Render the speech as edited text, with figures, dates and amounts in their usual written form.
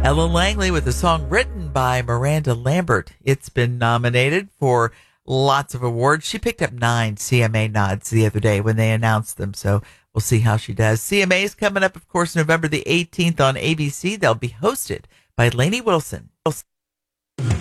Ellen Langley with a song written by Miranda Lambert. It's been nominated for lots of awards. She picked up 9 CMA nods the other day when they announced them, so we'll see how she does. CMA is coming up, of course, November the 18th on ABC. They'll be hosted by Lainey Wilson.